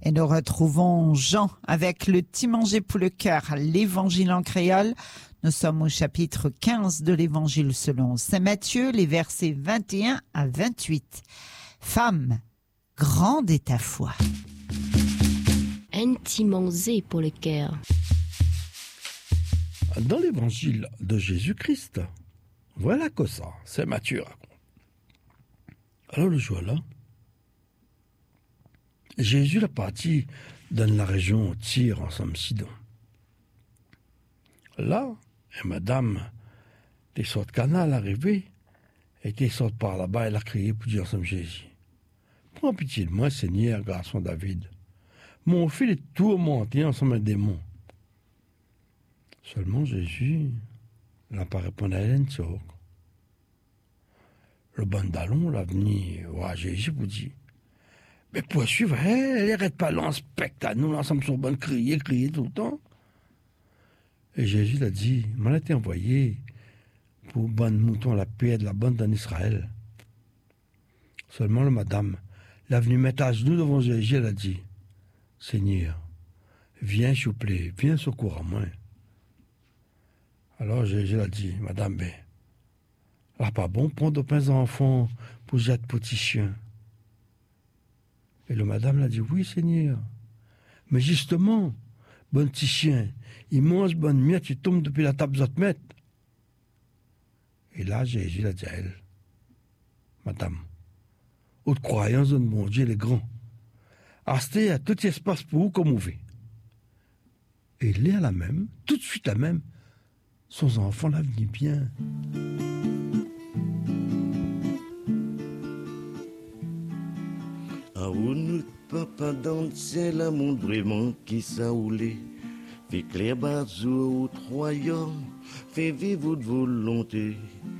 Et nous retrouvons Jean avec le petit manger pour le cœur, l'évangile en créole. Nous sommes au chapitre 15 de l'évangile selon saint Matthieu, les versets 21 à 28. Femme, grande est ta foi. Un petit manger pour le cœur. Dans l'évangile de Jésus-Christ, voilà que ça, saint Matthieu raconte. Alors le jour-là, Jésus est parti dans la région Tyr, ensemble Sidon. Là, une madame des sortes de canal arrivée, et qui sortent par là-bas, elle a crié pour dire ensemble Jésus. Prends pitié de moi, Seigneur, garçon David. Mon fils est tourmenté ensemble un démon. Seulement Jésus n'a pas répondu à elle. Le bandalon l'a venu voir Jésus pour dire mais pour suivre, elle n'arrête pas l'inspecte, nous ensemble sur bonne crier tout le temps. Et Jésus l'a dit, m'en a été envoyé pour bonne mouton la paix de la bande en Israël. Seulement le madame l'a venu mettre à genoux devant Jésus, elle a dit, Seigneur, viens s'il vous plaît, viens secourir à moi. Alors Jésus l'a dit, madame, ben, là pas bon, prendre de pain enfants pour jeter petit chien. Et le madame l'a dit, oui, Seigneur. Mais justement, bon petit chien, il mange bonne miette, il tombe depuis la table de mette. Et là, Jésus l'a dit à elle, madame, haute croyance de mon Dieu, les grands. Restez à tout espace pour vous comme vous voulez. Et il est à la même, tout de suite la même, son enfant l'a venu bien. Ah, où nous papa danser la monde vraiment qui s'aoulé. Fait clair bazou au royaume, fait vivre de volonté.